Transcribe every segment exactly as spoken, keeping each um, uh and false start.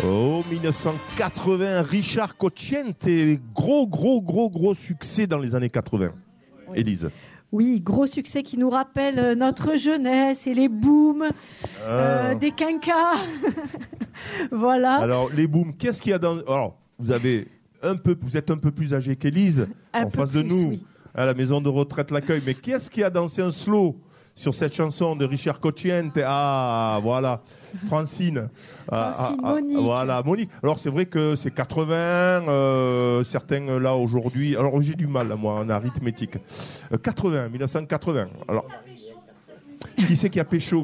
Oh, dix-neuf cent quatre-vingts, Richard Cocciante, gros, gros, gros, gros succès dans les années quatre-vingts. Oui. Élise. Oui, gros succès qui nous rappelle notre jeunesse et les booms ah. euh, des quinquas. Voilà. Alors, les booms, qu'est-ce qu'il y a dans... Alors, vous avez un peu, vous êtes un peu plus âgé qu'Élise, en face plus, de nous, oui. À la maison de retraite L'Accueil. Mais qu'est-ce qui a dansé un slow sur cette chanson de Richard Cocciante? Ah, voilà, Francine. Francine, ah, Monique. Ah, voilà, Monique. Alors, c'est vrai que c'est quatre-vingts, euh, certains, là, aujourd'hui... Alors, j'ai du mal, moi, en arithmétique. Euh, quatre-vingts, dix-neuf cent quatre-vingts. Alors, qui c'est qui a pécho?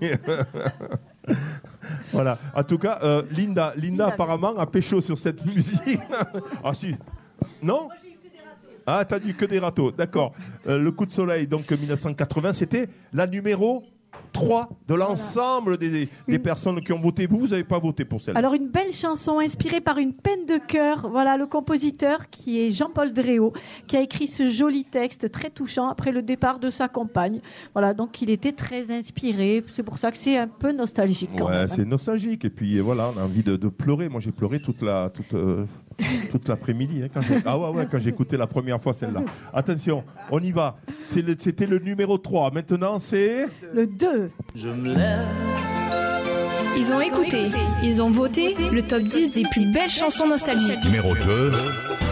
Voilà. En tout cas, euh, Linda, Linda, Linda, apparemment, a pécho sur cette musique. Ah, si. Non? Ah, t'as dit que des râteaux, d'accord. Euh, le coup de soleil, donc dix-neuf cent quatre-vingts, c'était la numéro trois de l'ensemble voilà. des, des une... personnes qui ont voté. Vous, vous n'avez pas voté pour celle-là. Alors, une belle chanson inspirée par une peine de cœur. Voilà, le compositeur, qui est Jean-Paul Dréau, qui a écrit ce joli texte très touchant après le départ de sa compagne. Voilà, donc il était très inspiré. C'est pour ça que c'est un peu nostalgique quand ouais, même. c'est nostalgique. Et puis, voilà, on a envie de, de pleurer. Moi, j'ai pleuré toute la... Toute, euh... toute l'après-midi, hein, quand j'ai... ah ouais, ouais, quand j'ai écouté la première fois celle-là. Attention, on y va. C'est le... C'était le numéro trois. Maintenant, c'est... Le deux. Je me lève. Ils ont écouté, ils ont voté le top dix des plus belles chansons nostalgiques. Numéro deux.